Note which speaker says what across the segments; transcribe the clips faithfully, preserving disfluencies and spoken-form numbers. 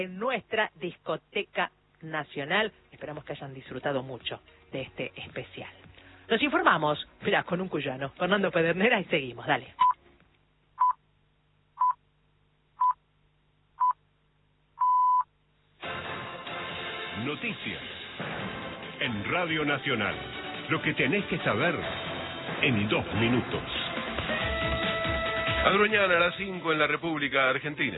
Speaker 1: en nuestra discoteca nacional. Esperamos que hayan disfrutado mucho de este especial. Nos informamos, mirá, con un cuyano, Fernando Pedernera, y seguimos, dale.
Speaker 2: Noticias en Radio Nacional. Lo que tenés que saber en dos minutos.
Speaker 3: Adroñana a las cinco en la República Argentina.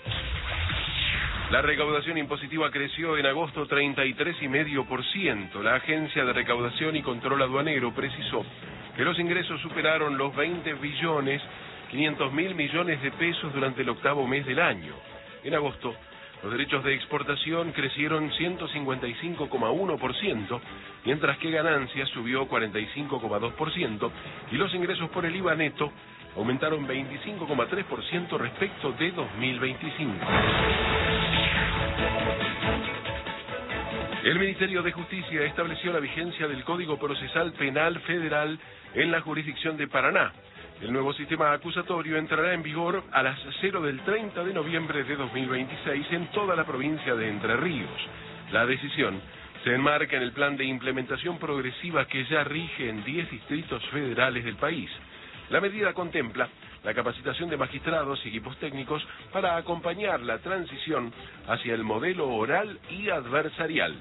Speaker 3: La recaudación impositiva creció en agosto treinta y tres coma cinco por ciento. La Agencia de Recaudación y Control Aduanero precisó que los ingresos superaron los veinte billones quinientos mil millones de pesos durante el octavo mes del año. En agosto, los derechos de exportación crecieron ciento cincuenta y cinco coma uno por ciento, mientras que ganancias subió cuarenta y cinco coma dos por ciento y los ingresos por el I V A neto aumentaron veinticinco coma tres por ciento respecto de dos mil veinticinco. El Ministerio de Justicia estableció la vigencia del Código Procesal Penal Federal en la jurisdicción de Paraná. El nuevo sistema acusatorio entrará en vigor a las cero del treinta de noviembre de dos mil veintiséis en toda la provincia de Entre Ríos. La decisión se enmarca en el plan de implementación progresiva que ya rige en diez distritos federales del país. La medida contempla la capacitación de magistrados y equipos técnicos para acompañar la transición hacia el modelo oral y adversarial.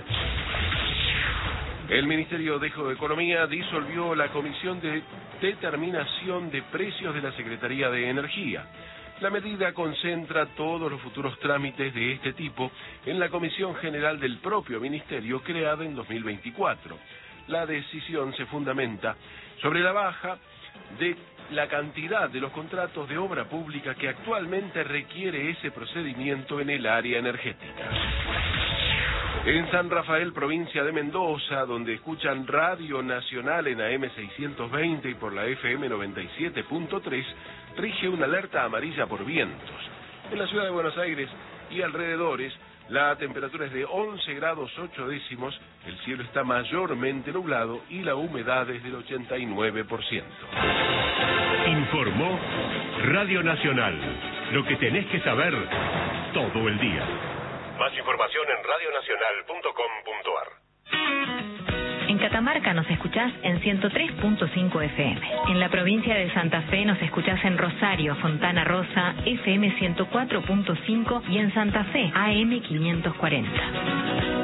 Speaker 3: El Ministerio de Economía disolvió la Comisión de Determinación de Precios de la Secretaría de Energía. La medida concentra todos los futuros trámites de este tipo en la Comisión General del propio Ministerio, creada en dos mil veinticuatro. La decisión se fundamenta sobre la baja de la cantidad de los contratos de obra pública que actualmente requiere ese procedimiento en el área energética. En San Rafael, provincia de Mendoza, donde escuchan Radio Nacional en A M seiscientos veinte y por la F M noventa y siete punto tres, rige una alerta amarilla por vientos. En la ciudad de Buenos Aires y alrededores, la temperatura es de once grados ocho décimos, el cielo está mayormente nublado y la humedad es del ochenta y nueve por ciento.
Speaker 2: Informó Radio Nacional. Lo que tenés que saber todo el día. Más información en radio nacional punto com punto ar.
Speaker 4: En Catamarca nos escuchás en ciento tres punto cinco F M. En la provincia de Santa Fe nos escuchás en Rosario, Fontana Rosa, F M ciento cuatro punto cinco y en Santa Fe, A M quinientos cuarenta.